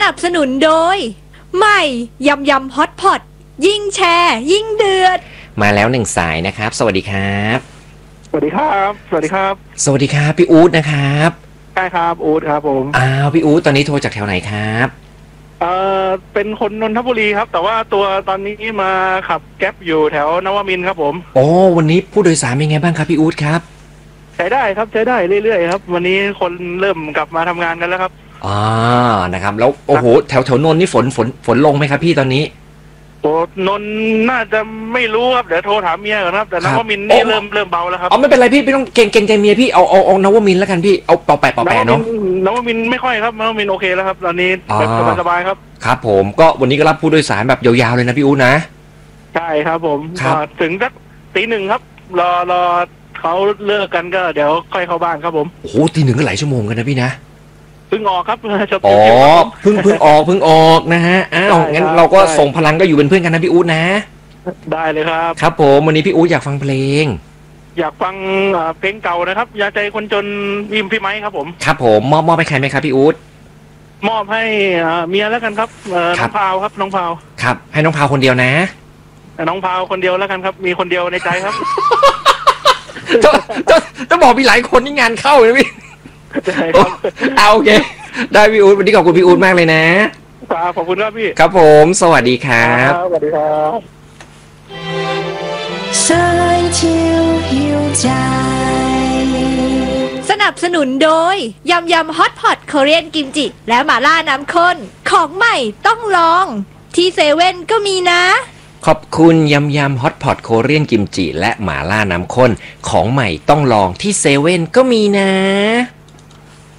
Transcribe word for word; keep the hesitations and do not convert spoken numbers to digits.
นับสนุนโดยใหม่ยำยำฮอตพอตยิ่งแชร์ยิ่งเดือดมาแล้วหนึ่งสายนะครับสวัสดีครับสวัสดีครับสวัสดีครับสวัสดีครับพี่อู๊ดนะครับใช่ครับอู๊ดครับผมอ้าวพี่อู๊ดตอนนี้โทรจากแถวไหนครับเอ่อเป็นคนนนทบุรีครับแต่ว่าตัวตอนนี้มาขับแก๊ปอยู่แถวนวมินทร์ครับผมโอ้วันนี้ผู้โดยสารเป็นไงบ้างครับพี่อู๊ดครับใช้ได้ครับใช้ได้เรื่อยๆครับวันนี้คนเริ่มกลับมาทำงานกันแล้วครับอ่านะครับแล้วโอ้โหแถวแถวนนท์นี่ฝนฝนฝนลงไหมครับพี่ตอนนี้โอ้นนท์น่าจะไม่รู้ครับเดี๋ยวโทรถามเมียก่อนครับแต่นวมินทร์นี่เริ่มเริ่มเบาแล้วครับอ๋อไม่เป็นไรพี่ไม่ต้องเก่งเก่งใจเมียพี่เอาเอาเอานวมินทร์แล้วกันพี่เอาเป่าแปะเป่าแปะเนาะนวมินทร์ไม่ค่อยครับนวมินทร์โอเคแล้วครับตอนนี้แบบสบายๆครับครับผมก็วันนี้ก็รับผู้โดยสารแบบยาวๆเลยนะพี่อู๋นะใช่ครับผมถึงสักตีหนึ่งครับรอรอเขาเลิกกันก็เดี๋ยวค่อยเข้าบ้านครับผมโอ้โหตีหนึ่งก็หลายชั่วโมงกันนะพี่นะเพิ่งออกครับอ๋อเพิ่งเพิ่งออกเพิ่งออกนะฮะอ้าวงั้นเราก็ส่งพลังก็อยู่เป็นเพื่อนกันนะพี่อู๊ดนะได้เลยครับครับผมวันนี้พี่อู๊ดอยากฟังเพลงอยากฟังเพลงเก่านะครับยาใจคนจนพิมพ์พี่ไม้ครับผมครับผมมอบมอบให้ใครไหมครับพี่อู๊ดมอบให้เมียแล้วกันครับน้องพาวครับน้องพาวครับให้น้องพาวคนเดียวนะน้องพาวคนเดียวแล้วกันครับมีคนเดียวในใจครับจะจะจะบอกมีหลายคนที่งานเข้าเลยพี่เอาโอเคได้พี่อู๊ดวันนี้ขอบคุณพี่อู๊ดมากเลยนะครับขอบคุณครับพี่ครับผมสวัสดีครับสวัสดีครับสายเที่ยวหิวใจสนับสนุนโดยยำยำฮอตพอตโคเรียนกิมจิและหม่าล่าน้ำข้นของใหม่ต้องลองที่เซเว่นก็มีนะขอบคุณยำยำฮอตพอตโคเรียนกิมจิและหม่าล่าน้ำข้นของใหม่ต้องลองที่เซเว่นก็มีนะ